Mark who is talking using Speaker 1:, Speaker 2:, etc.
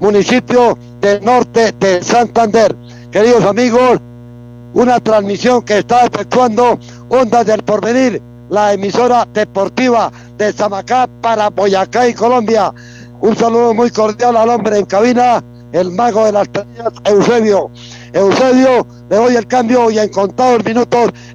Speaker 1: municipio del norte de Santander. Queridos amigos, una transmisión que está efectuando Ondas del Porvenir, la emisora deportiva de Samacá para Boyacá y Colombia. Un saludo muy cordial al hombre en cabina, el mago de las teorías, Eusebio. Eusebio, le doy el cambio y en contados minutos